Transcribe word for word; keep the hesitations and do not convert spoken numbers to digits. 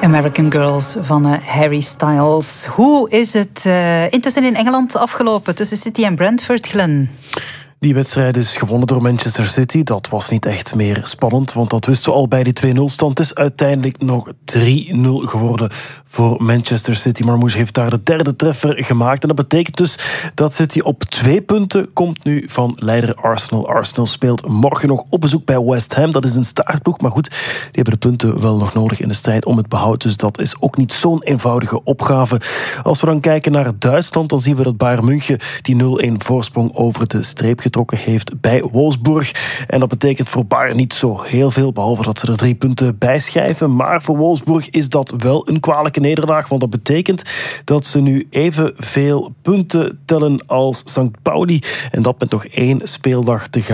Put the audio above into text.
American Girls van uh, Harry Styles. Hoe is het uh, intussen in Engeland afgelopen tussen City en Brentford, Glenn? Die wedstrijd is gewonnen door Manchester City. Dat was niet echt meer spannend, want dat wisten we al bij die twee nul stand. Het is uiteindelijk nog drie nul geworden voor Manchester City. Marmoush heeft daar de derde treffer gemaakt. En dat betekent dus dat City op twee punten komt nu van leider Arsenal. Arsenal speelt morgen nog op bezoek bij West Ham. Dat is een staartploeg, maar goed, die hebben de punten wel nog nodig in de strijd om het behoud. Dus dat is ook niet zo'n eenvoudige opgave. Als we dan kijken naar Duitsland, dan zien we dat Bayern München die nul-een voorsprong over de streep getrokken heeft bij Wolfsburg. En dat betekent voor Bayern niet zo heel veel, behalve dat ze er drie punten bij schrijven. Maar voor Wolfsburg is dat wel een kwalijke nederlaag, want dat betekent dat ze nu evenveel punten tellen als Sankt Pauli. En dat met nog één speeldag te gaan.